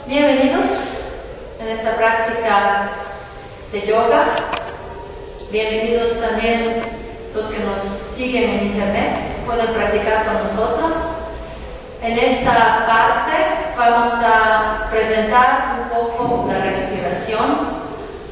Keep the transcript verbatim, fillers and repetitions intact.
Bienvenidos en esta práctica de yoga. Bienvenidos también los que nos siguen en internet, pueden practicar con nosotros. En esta parte vamos a presentar un poco la respiración.